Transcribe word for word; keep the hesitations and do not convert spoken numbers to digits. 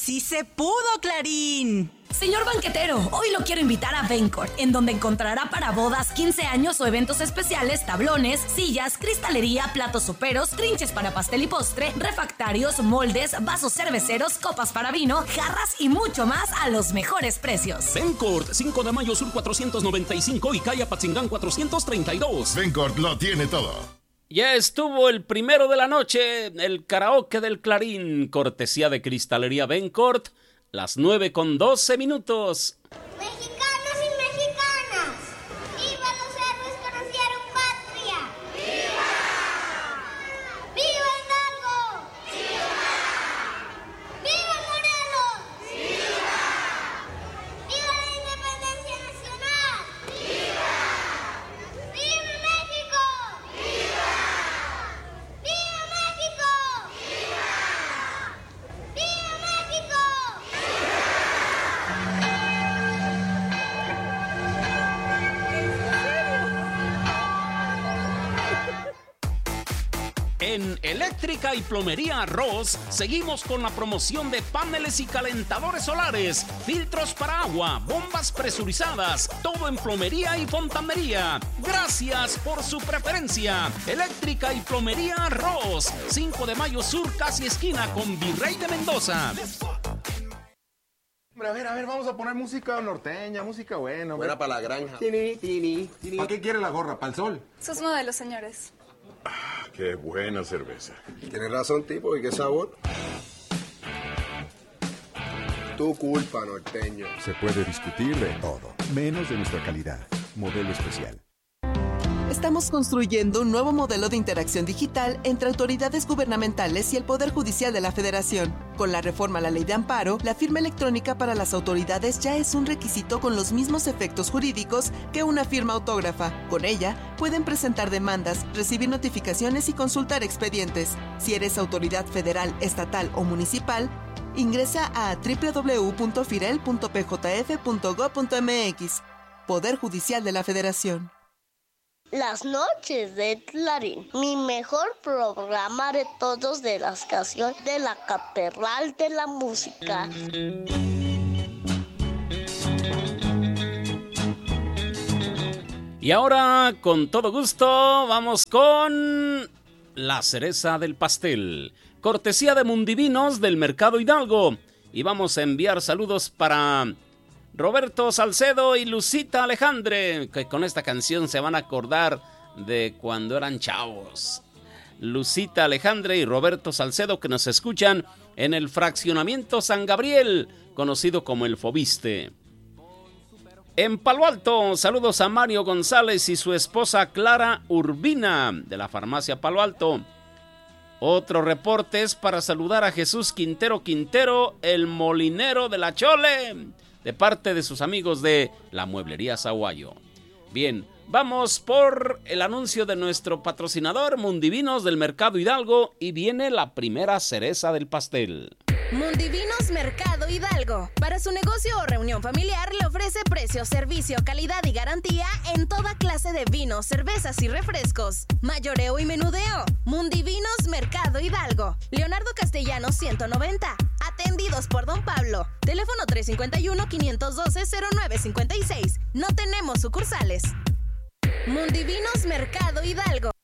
¡Sí se pudo, Clarín! Señor banquetero, hoy lo quiero invitar a Bencourt, en donde encontrará para bodas, quince años o eventos especiales, tablones, sillas, cristalería, platos soperos, trinches para pastel y postre, refractarios, moldes, vasos cerveceros, copas para vino, jarras y mucho más a los mejores precios. Bencourt, cinco de mayo sur cuatrocientos noventa y cinco y calle Apatzingán cuatrocientos treinta y dos. Bencourt lo tiene todo. Ya estuvo el primero de la noche, el karaoke del Clarín, cortesía de Cristalería Bencourt, las nueve con doce minutos. Mexicanos y mexicanas, ¡viva los héroes que nos dieron patria! ¡Viva! ¡Viva Hidalgo! ¡Viva! ¡Viva Morelos! ¡Viva! ¡Viva la independencia nacional! ¡Viva! ¡Viva México! ¡Viva! ¡Viva México! ¡Viva! ¡Viva México! En Eléctrica y Plomería Arroz seguimos con la promoción de paneles y calentadores solares, filtros para agua, bombas presurizadas, todo en plomería y fontanería. Gracias por su preferencia. Eléctrica y Plomería Arroz, cinco de mayo sur, casi esquina con Virrey de Mendoza. Hombre, a ver, a ver, vamos a poner música norteña, música buena. Buena para la granja. Tini, tini, tini. ¿Para qué quiere la gorra? ¿Para el sol? Sus modelos, señores. Ah, qué buena cerveza. Tienes razón, tipo, ¿y qué sabor? Tu culpa, norteño. Se puede discutir de todo, menos de nuestra calidad. Modelo especial. Estamos construyendo un nuevo modelo de interacción digital entre autoridades gubernamentales y el Poder Judicial de la Federación. Con la reforma a la Ley de Amparo, la firma electrónica para las autoridades ya es un requisito con los mismos efectos jurídicos que una firma autógrafa. Con ella, pueden presentar demandas, recibir notificaciones y consultar expedientes. Si eres autoridad federal, estatal o municipal, ingresa a doble u doble u doble u punto firel punto p j f punto gob punto m x. Poder Judicial de la Federación. Las noches de Clarín, mi mejor programa de todos de las canciones de la Catedral de la Música. Y ahora, con todo gusto, vamos con la cereza del pastel, cortesía de Mundivinos del Mercado Hidalgo. Y vamos a enviar saludos para Roberto Salcedo y Lucita Alejandre, que con esta canción se van a acordar de cuando eran chavos. Lucita Alejandre y Roberto Salcedo, que nos escuchan en el fraccionamiento San Gabriel, conocido como el Fobiste. En Palo Alto, saludos a Mario González y su esposa Clara Urbina, de la farmacia Palo Alto. Otro reporte es para saludar a Jesús Quintero Quintero, el molinero de la Chole, de parte de sus amigos de la Mueblería Sahuayo. Bien, vamos por el anuncio de nuestro patrocinador Mundivinos del Mercado Hidalgo y viene la primera cereza del pastel. Mundivinos Mercado Hidalgo. Para su negocio o reunión familiar le ofrece precio, servicio, calidad y garantía en toda clase de vinos, cervezas y refrescos. Mayoreo y menudeo. Mundivinos Mercado Hidalgo. Leonardo Castellanos ciento noventa. Atendidos por Don Pablo. Teléfono tres cinco uno, cinco uno dos, cero nueve cinco seis. No tenemos sucursales. Mundivinos Mercado Hidalgo.